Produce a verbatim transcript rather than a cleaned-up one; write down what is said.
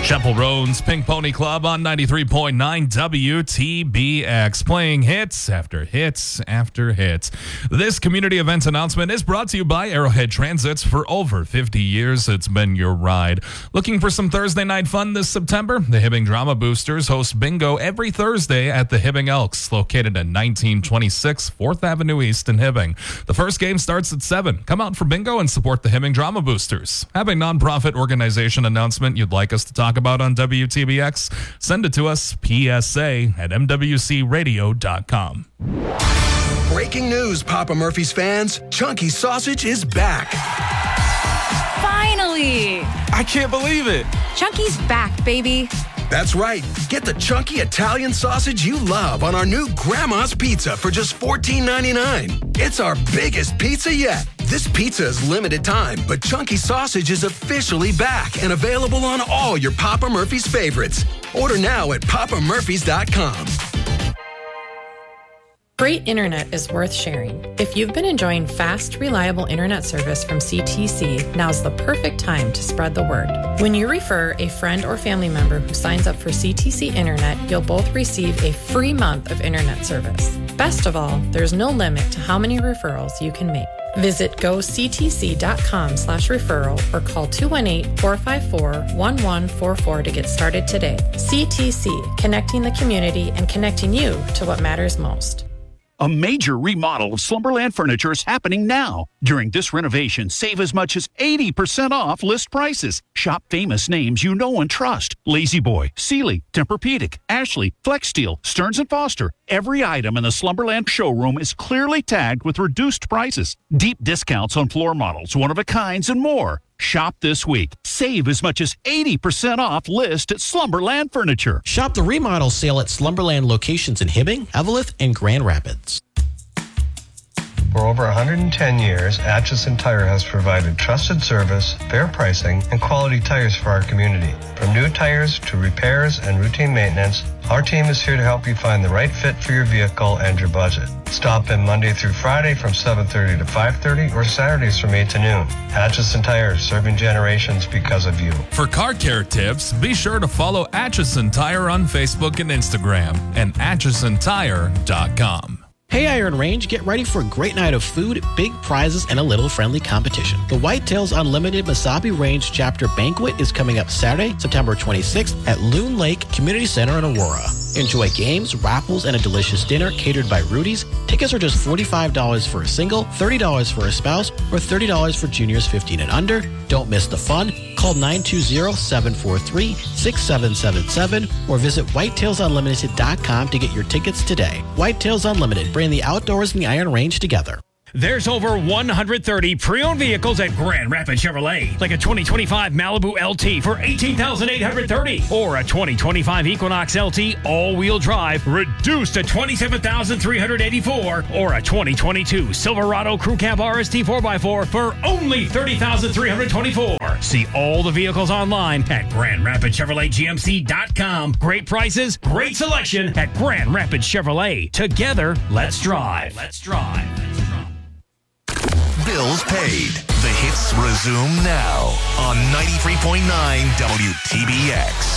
Chapel Roan's Pink Pony Club on ninety-three point nine W T B X, playing hits after hits after hits. This community event announcement is brought to you by Arrowhead Transits. For over fifty years, it's been your ride. Looking for some Thursday night fun this September? The Hibbing Drama Boosters host bingo every Thursday at the Hibbing Elks, located at nineteen twenty-six fourth Avenue East in Hibbing. The first game starts at seven. Come out for bingo and support the Hibbing Drama Boosters. Have a nonprofit organization announcement you'd like us to talk about on W T B X? Send it to us, P S A at M W C radio dot com. Breaking news, Papa Murphy's fans. Chunky Sausage is back. Finally! I can't believe it. Chunky's back, baby. That's right. Get the chunky Italian sausage you love on our new Grandma's Pizza for just fourteen ninety-nine. It's our biggest pizza yet. This pizza is limited time, but Chunky Sausage is officially back and available on all your Papa Murphy's favorites. Order now at papa murphys dot com. Great internet is worth sharing. If you've been enjoying fast, reliable internet service from C T C, now's the perfect time to spread the word. When you refer a friend or family member who signs up for C T C Internet, you'll both receive a free month of internet service. Best of all, there's no limit to how many referrals you can make. Visit go c t c dot com slash referral or call two one eight, four five four, one one four four to get started today. C T C, connecting the community and connecting you to what matters most. A major remodel of Slumberland Furniture is happening now. During this renovation, save as much as eighty percent off list prices. Shop famous names you know and trust. Lazy Boy, Sealy, Tempur-Pedic, Ashley, Flexsteel, Stearns and Foster. Every item in the Slumberland showroom is clearly tagged with reduced prices. Deep discounts on floor models, one-of-a-kinds, and more. Shop this week. Save as much as eighty percent off list at Slumberland Furniture. Shop the remodel sale at Slumberland locations in Hibbing, Eveleth, and Grand Rapids. For over one hundred ten years, Atchison Tire has provided trusted service, fair pricing, and quality tires for our community. From new tires to repairs and routine maintenance, our team is here to help you find the right fit for your vehicle and your budget. Stop in Monday through Friday from seven thirty to five thirty or Saturdays from eight to noon. Atchison Tire, serving generations because of you. For car care tips, be sure to follow Atchison Tire on Facebook and Instagram and atchison tire dot com. Hey Iron Range, get ready for a great night of food, big prizes, and a little friendly competition. The Whitetails Unlimited Mesabi Range Chapter Banquet is coming up Saturday, September twenty-sixth at Loon Lake Community Center in Aurora. Enjoy games, raffles, and a delicious dinner catered by Rudy's. Tickets are just forty-five dollars for a single, thirty dollars for a spouse, or thirty dollars for juniors fifteen and under. Don't miss the fun. Call nine two zero, seven four three, six seven seven seven or visit whitetails unlimited dot com to get your tickets today. Whitetails Unlimited, bringing the outdoors and the Iron Range together. There's over one hundred thirty pre-owned vehicles at Grand Rapids Chevrolet, like a twenty twenty-five Malibu L T for eighteen thousand eight hundred thirty dollars or a twenty twenty-five Equinox L T all-wheel drive reduced to twenty-seven thousand three hundred eighty-four dollars or a twenty twenty-two Silverado Crew Cab R S T four by four for only thirty thousand three hundred twenty-four dollars. See all the vehicles online at grand rapids chevrolet g m c dot com. Great prices, great selection at Grand Rapids Chevrolet. Together, let's drive. Let's drive. Let's drive. Bills paid. The hits resume now on ninety-three point nine W T B X.